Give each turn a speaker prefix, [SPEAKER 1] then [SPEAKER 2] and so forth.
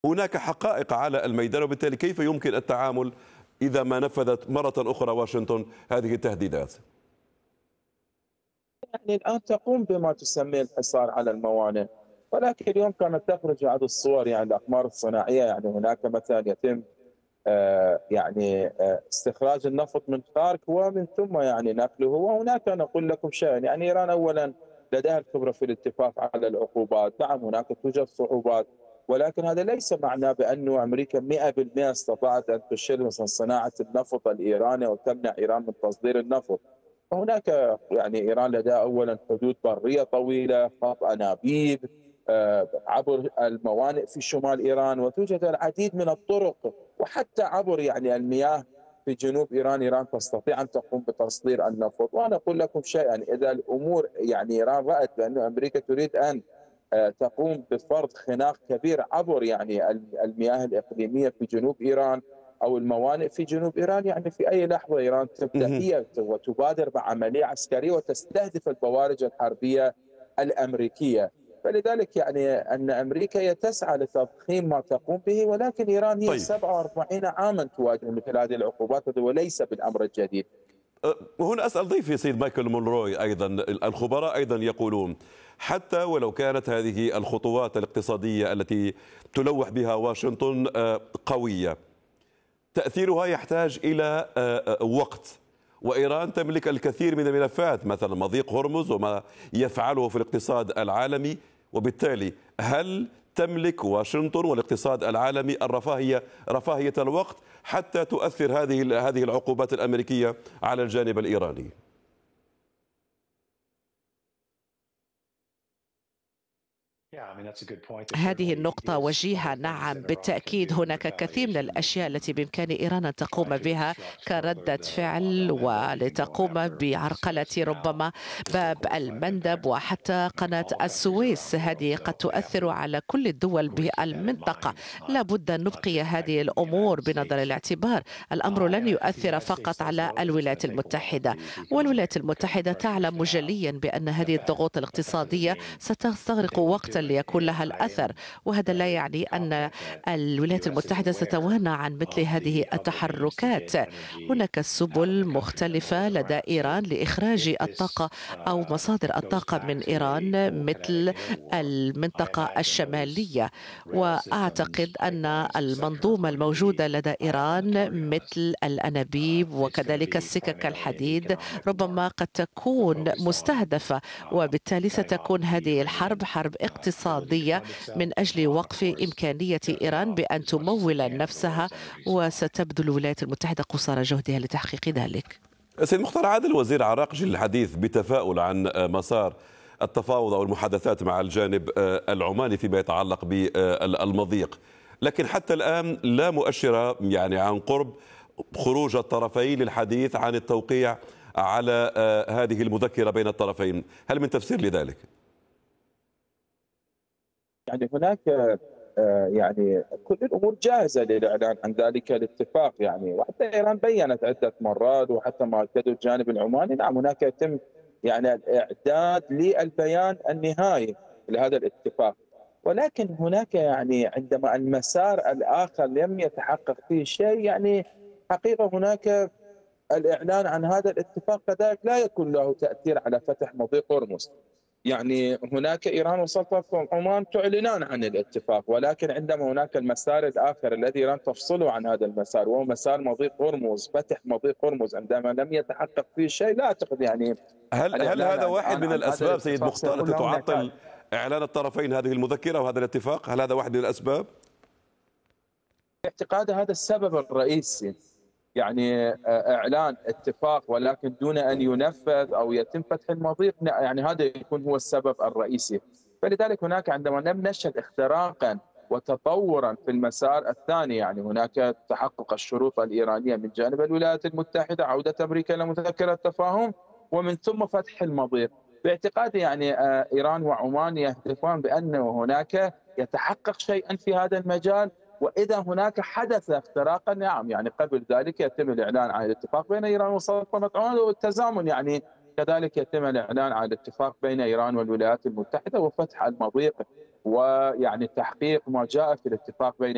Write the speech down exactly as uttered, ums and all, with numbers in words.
[SPEAKER 1] هناك حقائق على الميدان، وبالتالي كيف يمكن التعامل إذا ما نفذت مرة أخرى واشنطن هذه التهديدات؟
[SPEAKER 2] يعني الآن تقوم بما تسميه الحصار على الموانئ، ولكن اليوم كانت تخرج بعض الصور، يعني الأقمار الصناعية، يعني هناك مثلا يتم آه، يعني آه، استخراج النفط من خارج ومن ثم يعني نقله. وهناك نقول لكم شيء، يعني إيران أولا لديها الخبرة في الاتفاق على العقوبات. نعم هناك توجد صعوبات، ولكن هذا ليس معناه بأن أمريكا مئة بالمئة استطاعت أن تشل مثلا صناعة النفط الإيراني أو تمنع إيران من تصدير النفط. هناك يعني إيران لديها أولا حدود برية طويلة، خط أنابيب آه، عبر الموانئ في شمال إيران، وتوجد العديد من الطرق، وحتى عبر يعني المياه في جنوب إيران. إيران تستطيع أن تقوم بتصدير النفط. وأنا أقول لكم شيئا، يعني إذا الأمور يعني إيران رأت بأن أمريكا تريد أن آه، تقوم بفرض خناق كبير عبر يعني المياه الإقليمية في جنوب إيران أو الموانئ في جنوب إيران، يعني في أي لحظة إيران تبدأ
[SPEAKER 1] مهم.
[SPEAKER 2] هي وتبادر بعملية عسكرية وتستهدف البوارج الحربية الأمريكية. فلذلك يعني أن أمريكا هي تسعى لتضخيم ما تقوم به، ولكن إيران هي
[SPEAKER 1] طيب،
[SPEAKER 2] سبعة وأربعين عاما تواجه مثل هذه العقوبات، وليس بالأمر الجديد.
[SPEAKER 1] أه، هنا أسأل ضيفي سيد مايكل مونروي أيضا. الخبراء أيضا يقولون حتى ولو كانت هذه الخطوات الاقتصادية التي تلوح بها واشنطن أه، قوية، تأثيرها يحتاج إلى أه، أه، وقت، وإيران تملك الكثير من الملفات، مثلا مضيق هرمز وما يفعله في الاقتصاد العالمي. وبالتالي هل تملك واشنطن والاقتصاد العالمي الرفاهية رفاهية الوقت حتى تؤثر هذه هذه العقوبات الأمريكية على الجانب الإيراني؟
[SPEAKER 3] هذه النقطة وجيهة. نعم بالتأكيد هناك كثير من الأشياء التي بإمكان إيران أن تقوم بها كردة فعل، ولتقوم بعرقلة ربما باب المندب وحتى قناة السويس. هذه قد تؤثر على كل الدول بالمنطقة. لا بد أن نبقي هذه الأمور بنظر الاعتبار. الأمر لن يؤثر فقط على الولايات المتحدة، والولايات المتحدة تعلم جليا بأن هذه الضغوط الاقتصادية ستستغرق وقتا ليكون لها الأثر، وهذا لا يعني أن الولايات المتحدة ستتوانى عن مثل هذه التحركات. هناك سبل مختلفة لدى إيران لإخراج الطاقة أو مصادر الطاقة من إيران مثل المنطقة الشمالية، وأعتقد أن المنظومة الموجودة لدى إيران مثل الأنابيب وكذلك السكك الحديد ربما قد تكون مستهدفة، وبالتالي ستكون هذه الحرب حرب اقتصادية من أجل وقف إمكانية إيران بأن تمول نفسها، وستبذل الولايات المتحدة قصارى جهدها لتحقيق ذلك.
[SPEAKER 1] سيد مختار عادل، وزير عراقجي، الحديث بتفاؤل عن مسار التفاوض أو المحادثات مع الجانب العماني فيما يتعلق بالمضيق، لكن حتى الآن لا مؤشر يعني عن قرب خروج الطرفين للحديث عن التوقيع على هذه المذكرة بين الطرفين. هل من تفسير لذلك؟
[SPEAKER 2] يعني هناك آه، يعني كل الامور جاهزه للاعلان عن ذلك الاتفاق، يعني وحتى ايران بينت عده مرات، وحتى ما اكدوا الجانب العماني. نعم هناك يتم يعني الاعداد للبيان النهائي لهذا الاتفاق، ولكن هناك يعني عندما المسار الاخر لم يتحقق فيه شيء، يعني حقيقه هناك الاعلان عن هذا الاتفاق كذلك لا يكون له تاثير على فتح مضيق هرمز. يعني هناك إيران وسلطنة عمان تعلنان عن الاتفاق، ولكن عندما هناك المسار الآخر الذي إيران تفصله عن هذا المسار وهو مسار مضيق هرمز، فتح مضيق هرمز، عندما لم يتحقق فيه شيء، لا أعتقد يعني
[SPEAKER 1] هل هل
[SPEAKER 2] الإعلان
[SPEAKER 1] هذا
[SPEAKER 2] عن
[SPEAKER 1] واحد
[SPEAKER 2] عن,
[SPEAKER 1] من
[SPEAKER 2] عن هذا
[SPEAKER 1] الأسباب سيد
[SPEAKER 2] الاتفاق
[SPEAKER 1] مختار
[SPEAKER 2] سيكون
[SPEAKER 1] التي
[SPEAKER 2] له نتائج.
[SPEAKER 1] تعطل إعلان الطرفين هذه المذكرة وهذا الاتفاق؟ هل هذا واحد من الأسباب؟
[SPEAKER 2] باعتقاد هذا السبب الرئيسي، يعني آه، إعلان اتفاق ولكن دون أن ينفذ أو يتم فتح المضيق، يعني هذا يكون هو السبب الرئيسي. فلذلك هناك عندما لم نشهد اختراقا وتطورا في المسار الثاني، يعني هناك تحقق الشروط الإيرانية من جانب الولايات المتحدة، عودة أمريكا إلى مذكرة التفاهم، ومن ثم فتح المضيق. باعتقادي يعني آه، إيران وعمان يهدفان بأن هناك يتحقق شيئا في هذا المجال، واذا هناك حدث اختراقا نعم يعني قبل ذلك يتم الاعلان عن الاتفاق بين ايران وسلطنه عمان، والتزامن يعني كذلك يتم الاعلان عن الاتفاق بين ايران والولايات المتحده وفتح المضيق، ويعني تحقيق ما جاء في الاتفاق بين